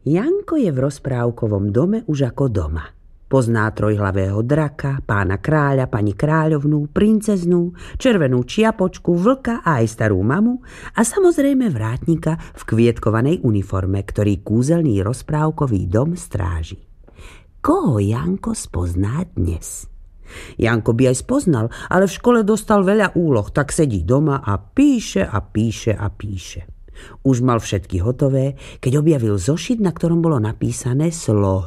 Janko je v rozprávkovom dome už ako doma. Pozná trojhlavého draka, pána kráľa, pani kráľovnú, princeznú, červenú čiapočku, vlka a aj starú mamu a samozrejme vrátnika v kvietkovanej uniforme, ktorý kúzelný rozprávkový dom stráži. Koho Janko spozná dnes? Janko by aj spoznal, ale v škole dostal veľa úloh, tak sedí doma a píše a píše a píše. Už mal všetky hotové, keď objavil zošit, na ktorom bolo napísané sloh.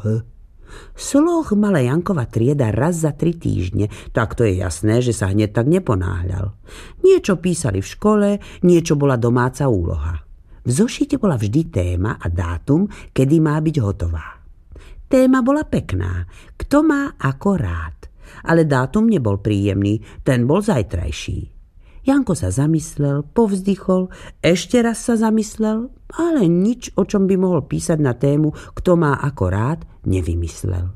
Sloh mala Jankova trieda raz za 3 týždne, tak to je jasné, že sa hneď tak neponáhľal. Niečo písali v škole, niečo bola domáca úloha. V zošite bola vždy téma a dátum, kedy má byť hotová. Téma bola pekná, kto má ako rád, ale dátum nebol príjemný, ten bol zajtrajší. Janko sa zamyslel, povzdychol, ešte raz sa zamyslel, ale nič, o čom by mohol písať na tému, kto má ako rád, nevymyslel.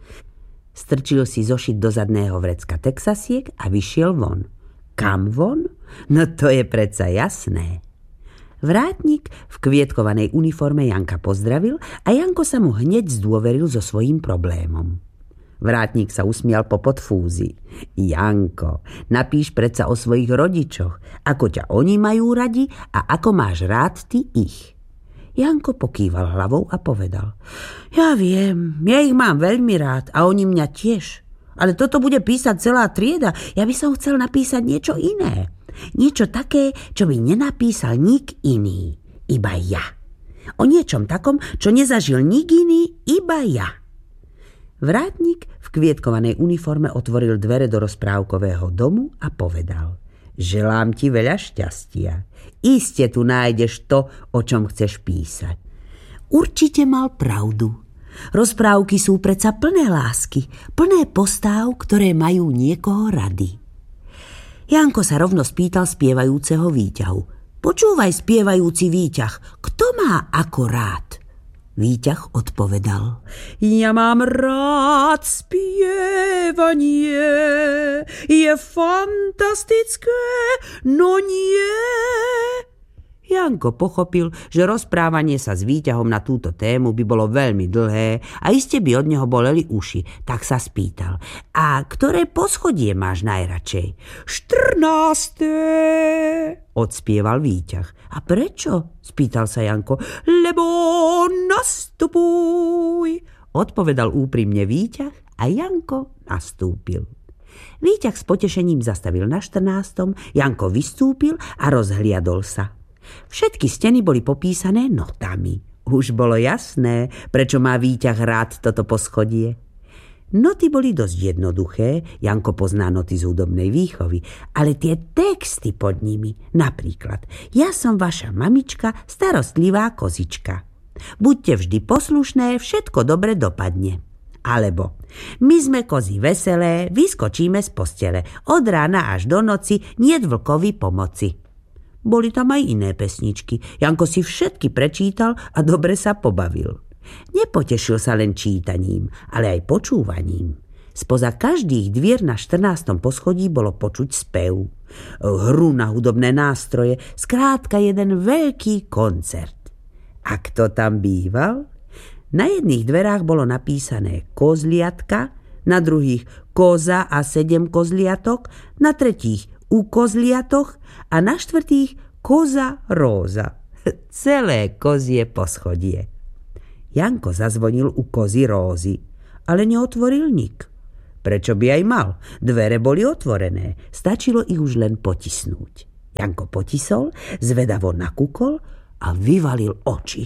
Strčil si zošit do zadného vrecka texasiek a vyšiel von. Kam von? No to je predsa jasné. Vrátnik v kvietkovanej uniforme Janka pozdravil a Janko sa mu hneď zdôveril so svojím problémom. Vrátnik sa usmial po podfúzi. Janko, napíš predsa o svojich rodičoch, ako ťa oni majú radi a ako máš rád ty ich. Janko pokýval hlavou a povedal: Ja viem, ja ich mám veľmi rád a oni mňa tiež. Ale toto bude písať celá trieda, ja by som chcel napísať niečo iné. Niečo také, čo by nenapísal nik iný, iba ja. O niečom takom, čo nezažil nik iný, iba ja. Vrátnik v kvietkovanej uniforme otvoril dvere do rozprávkového domu a povedal: Želám ti veľa šťastia. Iste tu nájdeš to, o čom chceš písať. Určite mal pravdu. Rozprávky sú predsa plné lásky, plné postáv, ktoré majú niekoho rady. Janko sa rovno spýtal spievajúceho výťahu: Počúvaj, spievajúci výťah, kto má ako rád? Výťah odpovedal: Ja mám rád spievanie, je fantastické, no nie. Janko pochopil, že rozprávanie sa s výťahom na túto tému by bolo veľmi dlhé a iste by od neho boleli uši, tak sa spýtal: A ktoré poschodie máš najradšej? 14. odspieval výťah. A prečo? Spýtal sa Janko. Lebo nastupuj, odpovedal úprimne výťah a Janko nastúpil. Výťah s potešením zastavil na 14. Janko vystúpil a rozhliadol sa. Všetky steny boli popísané notami. Už bolo jasné, prečo má výťah rád toto poschodie. Noty boli dosť jednoduché, Janko pozná noty z hudobnej výchovy, ale tie texty pod nimi, napríklad: Ja som vaša mamička, starostlivá kozička. Buďte vždy poslušné, všetko dobre dopadne. Alebo: My sme kozy veselé, vyskočíme z postele, od rána až do noci niet vlkovi pomoci. Boli tam aj iné pesničky. Janko si všetky prečítal a dobre sa pobavil. Nepotešil sa len čítaním, ale aj počúvaním. Spoza každých dvier na 14. poschodí bolo počuť spev, hru na hudobné nástroje, skrátka jeden veľký koncert. A kto tam býval? Na jedných dverách bolo napísané kozliatka, na druhých koza a 7 kozliatok, na tretích u kozliatoch a na 4. koza róza. Celé kozie poschodie. Janko zazvonil u kozy rózy, ale neotvoril nik. Prečo by aj mal? Dvere boli otvorené, stačilo ich už len potisnúť. Janko potisol, zvedavo nakúkol a vyvalil oči.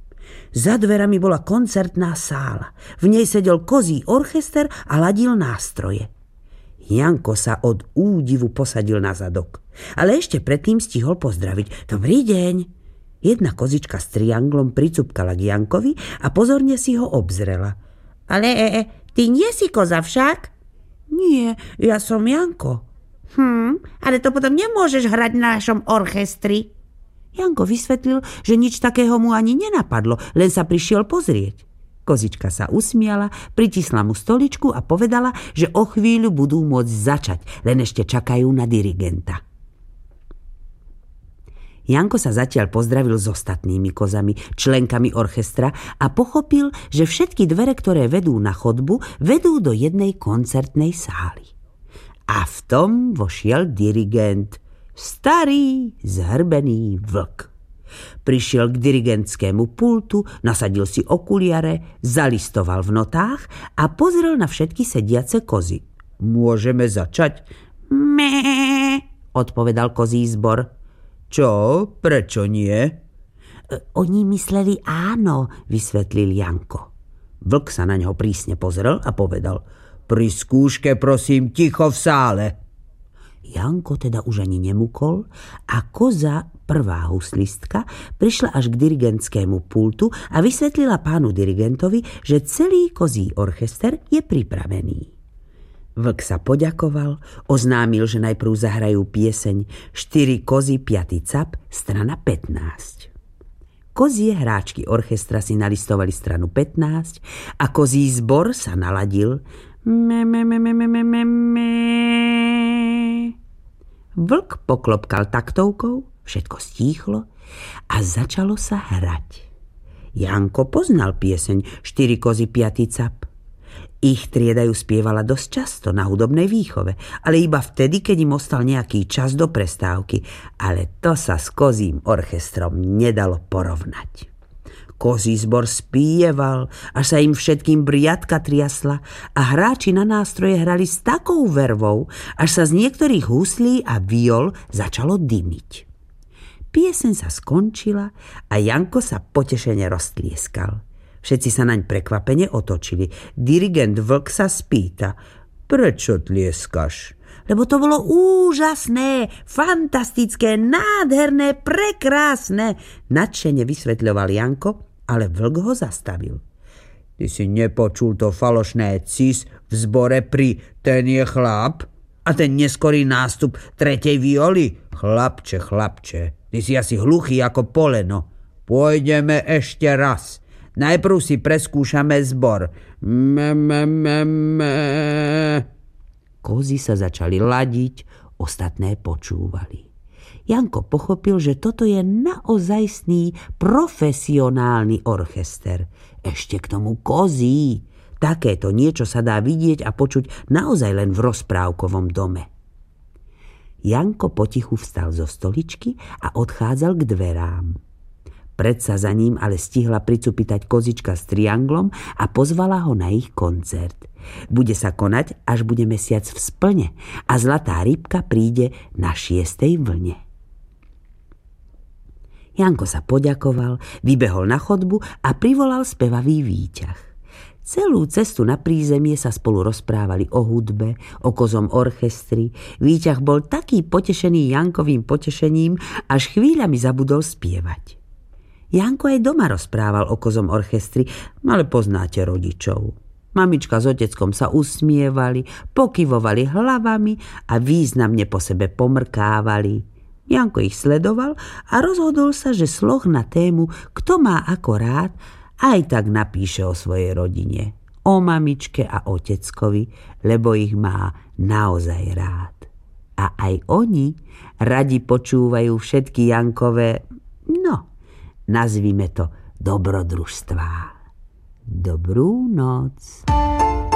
Za dverami bola koncertná sála. V nej sedel kozí orchester a ladil nástroje. Janko sa od údivu posadil na zadok, ale ešte predtým stihol pozdraviť. Dobrý deň. Jedna kozička s trianglom pricupkala k Jankovi a pozorne si ho obzrela. Ale ty nie si koza však? Nie, ja som Janko. Ale to potom nemôžeš hrať v našom orchestri. Janko vysvetlil, že nič takého mu ani nenapadlo, len sa prišiel pozrieť. Kozička sa usmiala, pritisla mu stoličku a povedala, že o chvíľu budú môcť začať, len ešte čakajú na dirigenta. Janko sa zatiaľ pozdravil s ostatnými kozami, členkami orchestra a pochopil, že všetky dvere, ktoré vedú na chodbu, vedú do jednej koncertnej sály. A v tom vošiel dirigent, starý, zhrbený vlk. Prišiel k dirigentskému pultu, nasadil si okuliare, zalistoval v notách a pozrel na všetky sediace kozy. Môžeme začať? Mé, odpovedal kozí zbor. Čo? Prečo nie? Oni mysleli áno, vysvetlil Janko. Vlk sa na ňo prísne pozrel a povedal: pri skúške prosím ticho v sále. Janko teda už ani nemukol a koza, prvá huslistka, prišla až k dirigentskému pultu a vysvetlila pánu dirigentovi, že celý kozí orchester je pripravený. Vlk sa poďakoval, oznámil, že najprv zahrajú pieseň 4 kozy 5. cap, strana 15. Kozie hráčky orchestra si nalistovali stranu 15 a kozí zbor sa naladil. Vlk poklopkal taktovkou, všetko stíchlo a začalo sa hrať. Janko poznal pieseň 4 kozy 5. cap. Ich triedajú spievala dosť často na hudobnej výchove, ale iba vtedy, keď im ostal nejaký čas do prestávky. Ale to sa s kozím orchestrom nedalo porovnať. Kozí zbor spieval, až sa im všetkým briadka triasla a hráči na nástroje hrali s takou vervou, až sa z niektorých huslí a viol začalo dymiť. Pieseň sa skončila a Janko sa potešene roztlieskal. Všetci sa naň prekvapene otočili. Dirigent Vlk sa spýta: prečo tlieskaš? Lebo to bolo úžasné, fantastické, nádherné, prekrásne, nadšene vysvetľoval Janko, ale Vlk ho zastavil. Ty si nepočul to falošné cis v zbore pri ten je chlap a ten neskorý nástup 3. violy? Chlapče, ty si asi hluchý ako poleno. Pôjdeme ešte raz. Najprv si preskúšame zbor. Kozy sa začali ladiť, ostatné počúvali. Janko pochopil, že toto je naozajstný profesionálny orchester. Ešte k tomu kozí. Takéto niečo sa dá vidieť a počuť naozaj len v rozprávkovom dome. Janko potichu vstal zo stoličky a odchádzal k dverám. Predsa za ním ale stihla pricupitať kozička s trianglom a pozvala ho na ich koncert. Bude sa konať, až bude mesiac v splne a zlatá rybka príde na 6. vlne. Janko sa poďakoval, vybehol na chodbu a privolal spevavý výťah. Celú cestu na prízemie sa spolu rozprávali o hudbe, o kozom orchestri. Výťah bol taký potešený Jankovým potešením, až chvíľami zabudol spievať. Janko aj doma rozprával o kozom orchestri, ale poznáte rodičov. Mamička s oteckom sa usmievali, pokyvovali hlavami a významne po sebe pomrkávali. Janko ich sledoval a rozhodol sa, že sloh na tému Kto má ako rád, aj tak napíše o svojej rodine, o mamičke a oteckovi, lebo ich má naozaj rád. A aj oni radi počúvajú všetky Jankové, nazvime to dobrodružstvá. Dobrú noc.